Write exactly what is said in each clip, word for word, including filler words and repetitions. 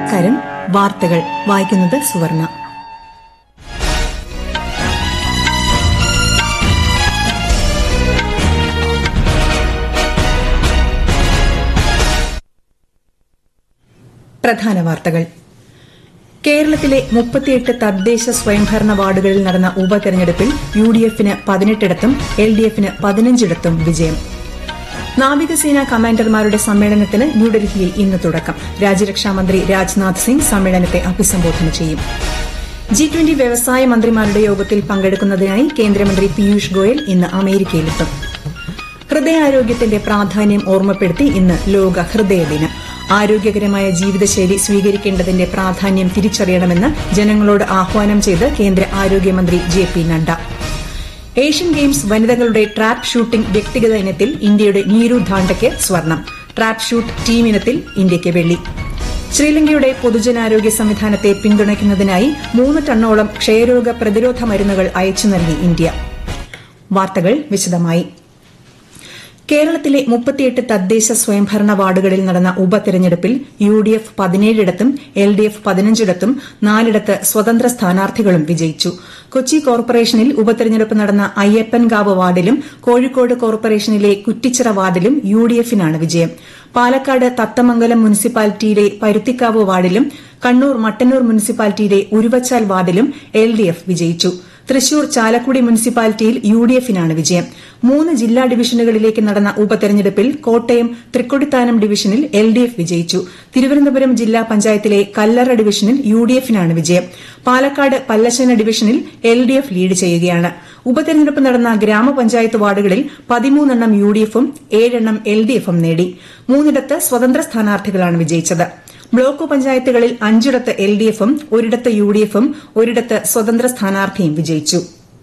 നമസ്കാരം. വാർത്തകൾ വായിക്കുന്നത് സുവർണ. പ്രധാന വാർത്തകൾ. കേരളത്തിലെ മുപ്പത്തിയെട്ട് തദ്ദേശ സ്വയംഭരണ വാർഡുകളിൽ നടന്ന ഉപതെരഞ്ഞെടുപ്പിൽ യു ഡി എഫിന് പതിനെട്ടിടത്തും എൽ ഡി എഫിന് പതിനഞ്ചിടത്തും വിജയം. നാവികസേനാ കമാൻഡർമാരുടെ സമ്മേളനത്തിന് ന്യൂഡൽഹിയിൽ ഇന്ന് തുടക്കം. രാജ്യരക്ഷാമന്ത്രി രാജ്നാഥ് സിംഗ് സമ്മേളനത്തെ അഭിസംബോധന ചെയ്യും. ജി ട്വന്റി വ്യവസായ മന്ത്രിമാരുടെ യോഗത്തിൽ പങ്കെടുക്കുന്നതിനായി കേന്ദ്രമന്ത്രി പീയൂഷ് ഗോയൽ ഇന്ന് അമേരിക്കയിലെത്തും. ഹൃദയാരോഗ്യത്തിന്റെ പ്രാധാന്യം ഓർമ്മപ്പെടുത്തി ഇന്ന് ലോക ഹൃദയ ദിനം. ആരോഗ്യകരമായ ജീവിതശൈലി സ്വീകരിക്കേണ്ടതിന്റെ പ്രാധാന്യം തിരിച്ചറിയണമെന്ന് ജനങ്ങളോട് ആഹ്വാനം ചെയ്ത് കേന്ദ്ര ആരോഗ്യമന്ത്രി J P Nadda. Asian games വനിതകളുടെ ട്രാപ്പ് ഷൂട്ടിംഗ് വ്യക്തിഗത ഇനത്തിൽ ഇന്ത്യയുടെ നീരു ധാണ്ടയ്ക്ക് സ്വർണം. ട്രാപ്പ് ഷൂട്ട് ടീം ഇനത്തിൽ ഇന്ത്യയ്ക്ക് വെള്ളി. ശ്രീലങ്കയുടെ പൊതുജനാരോഗ്യ സംവിധാനത്തെ പിന്തുണയ്ക്കുന്നതിനായി മൂന്ന് ടണ്ണോളം ക്ഷയരോഗ പ്രതിരോധ മരുന്നുകൾ അയച്ചു നൽകി ഇന്ത്യ. വാർത്തകൾ വിശദമായി. കേരളത്തിലെ മുപ്പത്തിയെട്ട് തദ്ദേശ സ്വയംഭരണ വാർഡുകളിൽ നടന്ന ഉപതെരഞ്ഞെടുപ്പിൽ U D F പതിനേഴിടത്തും L D F പതിനഞ്ചിടത്തും നാലിടത്ത് സ്വതന്ത്ര സ്ഥാനാർത്ഥികളും വിജയിച്ചു. കൊച്ചി കോർപ്പറേഷനിൽ ഉപതെരഞ്ഞെടുപ്പ് നടന്ന അയ്യപ്പൻകാവ് വാർഡിലും കോഴിക്കോട് കോർപ്പറേഷനിലെ കുറ്റിച്ചിറ വാർഡിലും യു ഡി എഫിനാണ് വിജയം. പാലക്കാട് തത്തമംഗലം മുനിസിപ്പാലിറ്റിയിലെ പരുത്തിക്കാവ് വാർഡിലും കണ്ണൂർ മട്ടന്നൂർ മുനിസിപ്പാലിറ്റിയിലെ ഉരുവച്ചാൽ വാർഡിലും എൽ ഡി എഫ് വിജയിച്ചു. തൃശൂർ ചാലക്കുടി മുനിസിപ്പാലിറ്റിയിൽ യു ഡി എഫിനാണ് വിജയം. മൂന്ന് ജില്ലാ ഡിവിഷനുകളിലേക്ക് നടന്ന ഉപതെരഞ്ഞെടുപ്പിൽ കോട്ടയം തൃക്കൊടിത്താനം ഡിവിഷനിൽ എൽ ഡി എഫ് വിജയിച്ചു. തിരുവനന്തപുരം ജില്ലാ പഞ്ചായത്തിലെ കല്ലറ ഡിവിഷനിൽ യു ഡി എഫിനാണ് വിജയം. പാലക്കാട് പല്ലശ്ശന ഡിവിഷനിൽ എൽ ഡി എഫ് ലീഡ് ചെയ്യുകയാണ്. ഉപതെരഞ്ഞെടുപ്പ് നടന്ന ഗ്രാമപഞ്ചായത്ത് വാർഡുകളിൽ പതിമൂന്നെണ്ണം യു ഡി എഫും ഏഴെണ്ണം എൽ ഡി എഫും നേടി. മൂന്നിടത്ത് സ്വതന്ത്ര സ്ഥാനാർത്ഥികളാണ് വിജയിച്ചത്. ബ്ലോക്ക് പഞ്ചായത്തുകളിൽ അഞ്ചിടത്ത് എൽ ഡി എഫും ഒരിടത്ത് യു ഡി എഫും ഒരിടത്ത് സ്വതന്ത്ര സ്ഥാനാർത്ഥിയും വിജയിച്ചു.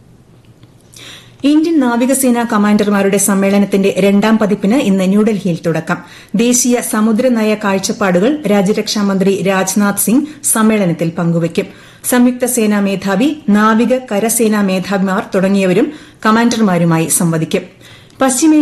ഇന്ത്യൻ നാവികസേനാ കമാൻഡർമാരുടെ സമ്മേളനത്തിന്റെ രണ്ടാം പതിപ്പിന് ഇന്ന് ന്യൂഡൽഹിയിൽ തുടക്കം. ദേശീയ സമുദ്രനയ കാഴ്ചപ്പാടുകൾ രാജ്യരക്ഷാമന്ത്രി രാജ്നാഥ് സിംഗ് സമ്മേളനത്തിൽ പങ്കുവയ്ക്കും. സംയുക്ത സേനാ മേധാവി, നാവിക കരസേനാ മേധാവിമാർ തുടങ്ങിയവരും കമാൻഡർമാരുമായി സംവദിക്കും. പശ്ചിമേഷ്യ